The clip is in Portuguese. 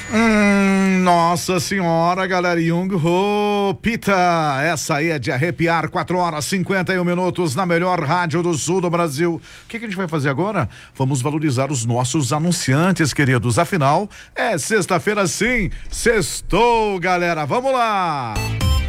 Nossa senhora, galera, Jung Ho Pita, essa aí é de arrepiar, 4h51 na melhor rádio do sul do Brasil. O que a gente vai fazer agora? Vamos valorizar os nossos anunciantes, queridos, afinal, é sexta-feira sim, sextou, galera, vamos lá!